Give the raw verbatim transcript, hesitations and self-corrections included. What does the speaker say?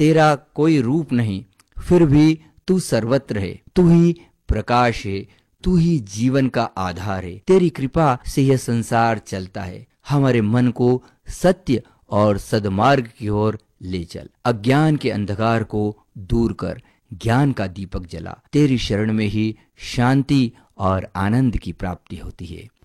तेरा कोई रूप नहीं, फिर भी तू सर्वत्र है। तू ही प्रकाश है, तू ही जीवन का आधार है। तेरी कृपा से यह संसार चलता है। हमारे मन को सत्य और सद्मार्ग की ओर ले चल। अज्ञान के अंधकार को दूर कर, ज्ञान का दीपक जला। तेरी शरण में ही शांति और आनंद की प्राप्ति होती है।